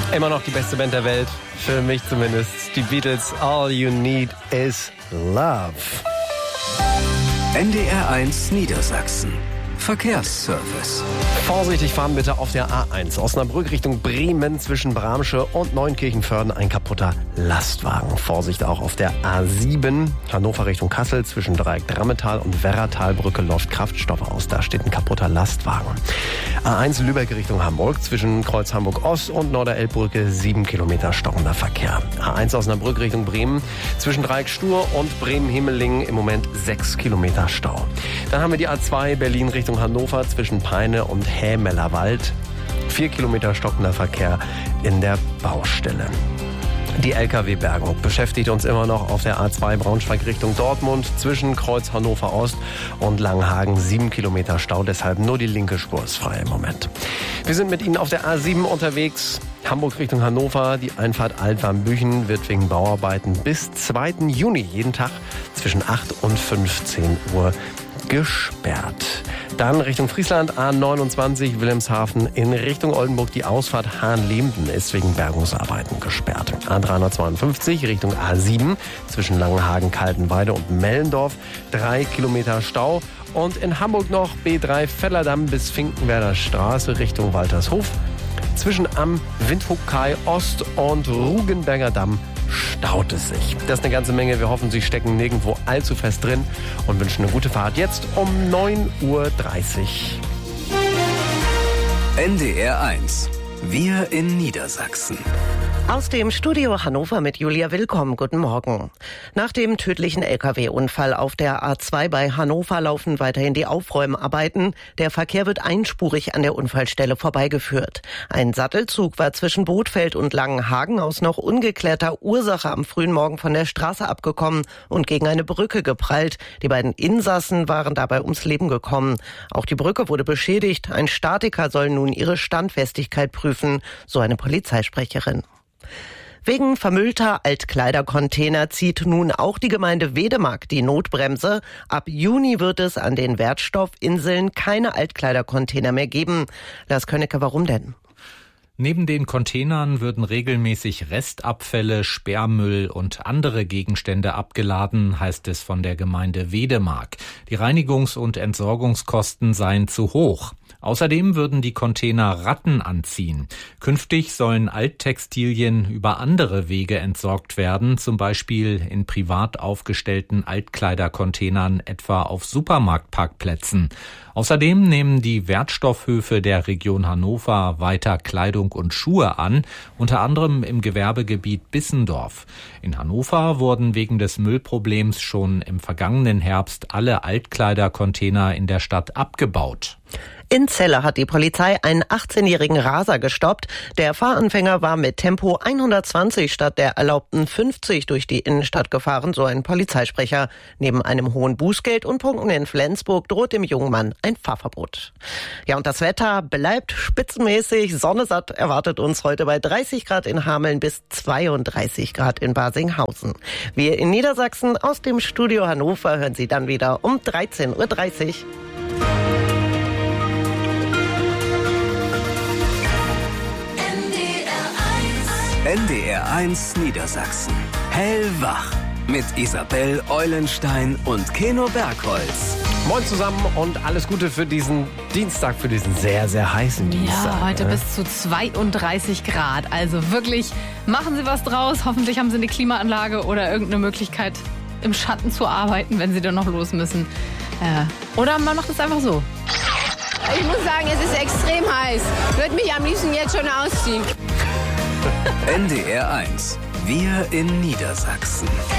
Immer noch die beste Band der Welt, für mich zumindest. Die Beatles, All You Need Is Love. NDR 1 Niedersachsen. Verkehrsservice. Vorsichtig fahren bitte auf der A1. Osnabrück Richtung Bremen zwischen Bramsche und Neunkirchenvörden ein kaputter Lastwagen. Vorsicht auch auf der A7. Hannover Richtung Kassel zwischen Dreieck Drammetal und Werratalbrücke läuft Kraftstoff aus. Da steht ein kaputter Lastwagen. A1 Lübeck Richtung Hamburg zwischen Kreuz Hamburg Ost und Norderelbbrücke 7 Kilometer stockender Verkehr. A1 Osnabrück Richtung Bremen zwischen Dreieck Stur und Bremen-Himmelingen im Moment 6 Kilometer Stau. Dann haben wir die A2 Berlin Richtung Hannover zwischen Peine und Hämellerwald. 4 Kilometer stockender Verkehr in der Baustelle. Die Lkw-Bergung beschäftigt uns immer noch auf der A2 Braunschweig Richtung Dortmund zwischen Kreuz Hannover Ost und Langenhagen 7 Kilometer Stau, deshalb nur die linke Spur ist frei im Moment. Wir sind mit Ihnen auf der A7 unterwegs, Hamburg Richtung Hannover. Die Einfahrt Altwarmbüchen wird wegen Bauarbeiten bis 2. Juni jeden Tag zwischen 8 und 15 Uhr gesperrt. Dann Richtung Friesland, A29 Wilhelmshaven in Richtung Oldenburg. Die Ausfahrt Hahnlemden ist wegen Bergungsarbeiten gesperrt. A352 Richtung A7 zwischen Langenhagen, Kaltenweide und Mellendorf 3 Kilometer Stau. Und in Hamburg noch B3 Vellerdamm bis Finkenwerder Straße Richtung Waltershof. Zwischen am Windhoek-Kai Ost und Rugenberger Damm staut es sich. Das ist eine ganze Menge. Wir hoffen, Sie stecken nirgendwo allzu fest drin und wünschen eine gute Fahrt. Jetzt um 9.30 Uhr. NDR 1. Wir in Niedersachsen. Aus dem Studio Hannover mit Julia Willkommen. Guten Morgen. Nach dem tödlichen Lkw-Unfall auf der A2 bei Hannover laufen weiterhin die Aufräumarbeiten. Der Verkehr wird einspurig an der Unfallstelle vorbeigeführt. Ein Sattelzug war zwischen Bothfeld und Langenhagen aus noch ungeklärter Ursache am frühen Morgen von der Straße abgekommen und gegen eine Brücke geprallt. Die beiden Insassen waren dabei ums Leben gekommen. Auch die Brücke wurde beschädigt. Ein Statiker soll nun ihre Standfestigkeit prüfen, so eine Polizeisprecherin. Wegen vermüllter Altkleidercontainer zieht nun auch die Gemeinde Wedemark die Notbremse. Ab Juni wird es an den Wertstoffinseln keine Altkleidercontainer mehr geben. Lars Könnecke, warum denn? Neben den Containern würden regelmäßig Restabfälle, Sperrmüll und andere Gegenstände abgeladen, heißt es von der Gemeinde Wedemark. Die Reinigungs- und Entsorgungskosten seien zu hoch. Außerdem würden die Container Ratten anziehen. Künftig sollen Alttextilien über andere Wege entsorgt werden, zum Beispiel in privat aufgestellten Altkleidercontainern, etwa auf Supermarktparkplätzen. Außerdem nehmen die Wertstoffhöfe der Region Hannover weiter Kleidung und Schuhe an, unter anderem im Gewerbegebiet Bissendorf. In Hannover wurden wegen des Müllproblems schon im vergangenen Herbst alle Altkleidercontainer in der Stadt abgebaut. In Celle hat die Polizei einen 18-jährigen Raser gestoppt. Der Fahranfänger war mit Tempo 120 statt der erlaubten 50 durch die Innenstadt gefahren, so ein Polizeisprecher. Neben einem hohen Bußgeld und Punkten in Flensburg droht dem jungen Mann ein Fahrverbot. Ja, und das Wetter bleibt spitzenmäßig. Sonnesatt erwartet uns heute bei 30 Grad in Hameln bis 32 Grad in Barsinghausen. Wir in Niedersachsen aus dem Studio Hannover hören Sie dann wieder um 13.30 Uhr. NDR 1 Niedersachsen. Hellwach. Mit Isabel Eulenstein und Keno Bergholz. Moin zusammen und alles Gute für diesen Dienstag, für diesen sehr, sehr heißen Dienstag. Ja, heute bis zu 32 Grad. Also wirklich, machen Sie was draus. Hoffentlich haben Sie eine Klimaanlage oder irgendeine Möglichkeit, im Schatten zu arbeiten, wenn Sie dann noch los müssen. Oder man macht es einfach so. Ich muss sagen, es ist extrem heiß. Würde mich am liebsten jetzt schon ausziehen. NDR 1. Wir in Niedersachsen.